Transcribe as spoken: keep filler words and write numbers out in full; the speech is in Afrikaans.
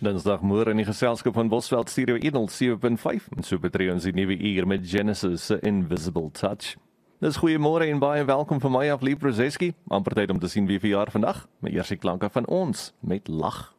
Dinsdagmôre in die geselskap van Bosveld Stereo honderd sewe punt vyf en so betree ons die nuwe uur met Genesis se Invisible Touch. Dis goeiemôre en baie welkom van my af, Lee Prozeski. Amper tyd om te sien wie verjaar vandag, maar eers die klanke van ons met lag.